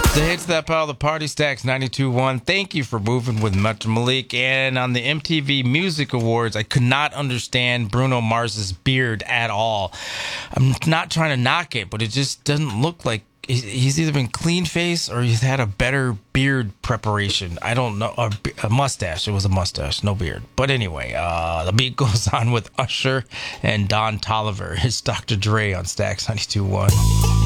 The hits that pile the party stacks 92.1. Thank you for moving with Metro Malik. And on the MTV Music Awards, I could not understand Bruno Mars's beard at all. I'm not trying to knock it, but it just doesn't look like he's either been clean face or he's had a better beard preparation. I don't know. A mustache. It was a mustache, no beard. But anyway, the beat goes on with Usher and Don Toliver. It's Dr. Dre on Stacks 92.1.